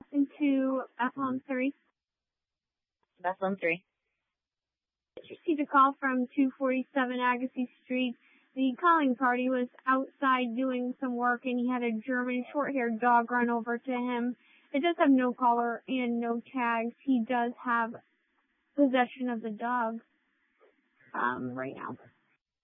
into Bethlehem 3. Bethlehem 3. Received a call from 247 Agassiz Street. The calling party was outside doing some work, and he had a German short-haired dog run over to him. It does have no collar and no tags. He does have possession of the dog right now.